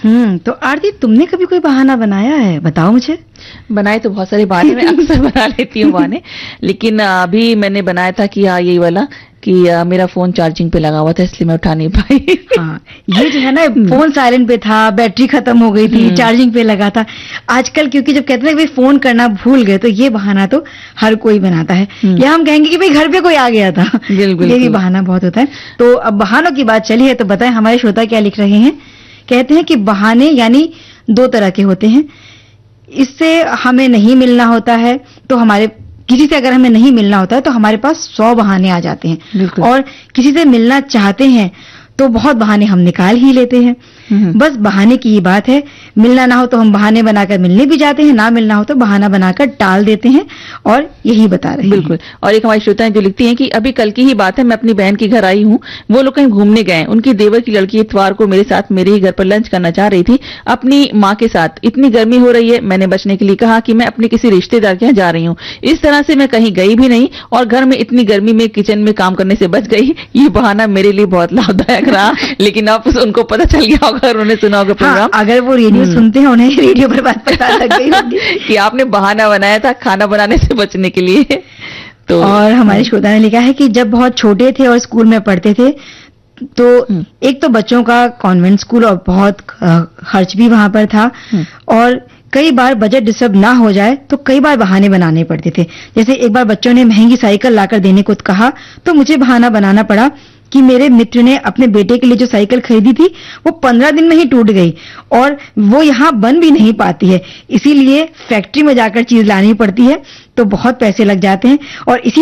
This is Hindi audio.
तो आरती, तुमने कभी कोई बहाना बनाया है? बताओ मुझे। बनाए तो बहुत सारे बहाने, मैं अक्सर बना लेती हूँ बहाने, लेकिन अभी मैंने बनाया था कि हाँ यही वाला कि मेरा फोन चार्जिंग पे लगा हुआ था इसलिए मैं उठा नहीं पाई। हाँ, ये जो है ना, फोन साइलेंट पे था, बैटरी खत्म हो गई थी, चार्जिंग पे लगा था। आजकल क्योंकि जब कहते हैं कि भाई फोन करना भूल गए, तो ये बहाना तो हर कोई बनाता है, या हम कहेंगे कि भाई घर पे कोई आ गया था, ये भी बहाना बहुत होता है। तो अब बहानों की बात चली है तो बताएं हमारे श्रोता क्या लिख रहे हैं। कहते हैं कि बहाने यानी दो तरह के होते हैं। इससे हमें नहीं मिलना होता है तो हमारे, किसी से अगर हमें नहीं मिलना होता है तो हमारे पास 100 बहाने आ जाते हैं, और किसी से मिलना चाहते हैं तो बहुत बहाने हम निकाल ही लेते हैं। बस बहाने की ही बात है, मिलना ना हो तो हम बहाने बनाकर मिलने भी जाते हैं, ना मिलना हो तो बहाना बनाकर टाल देते हैं, और यही बता रहे हैं। बिल्कुल। और एक हमारी श्रोताएं जो लिखती हैं कि अभी कल की ही बात है, मैं अपनी बहन के घर आई हूँ, वो लोग कहीं घूमने गए, उनकी देवर की लड़की इतवार को मेरे साथ मेरे ही घर पर लंच करना चाह रही थी अपनी माँ के साथ। इतनी गर्मी हो रही है, मैंने बचने के लिए कहा कि मैं अपने किसी रिश्तेदार के यहाँ जा रही हूँ। इस तरह से मैं कहीं गई भी नहीं और घर में इतनी गर्मी में किचन में काम करने से बच गई। ये बहाना मेरे लिए बहुत लाभदायक रहा, लेकिन अब उनको पता चल गया होगा, उन्होंने सुना होगा प्रोग्राम। हाँ, अगर वो रेडियो सुनते हैं उन्हें रेडियो पर बात पता लग गई होगी कि आपने बहाना बनाया था खाना बनाने से बचने के लिए। तो और हमारे श्रोता ने लिखा है कि जब बहुत छोटे थे और स्कूल में पढ़ते थे तो एक तो बच्चों का कॉन्वेंट स्कूल और बहुत खर्च भी वहां पर था, और कई बार बजट डिस्टर्ब ना हो जाए तो कई बार बहाने बनाने पड़ते थे। जैसे एक बार बच्चों ने महंगी साइकिल लाकर देने को कहा तो मुझे बहाना बनाना पड़ा कि मेरे मित्र ने अपने बेटे के लिए जो साइकिल खरीदी थी वो 15 दिन में ही टूट गई और वो यहाँ बन भी नहीं पाती है, इसीलिए फैक्ट्री में जाकर चीज लानी पड़ती है तो बहुत पैसे लग जाते हैं, और इसी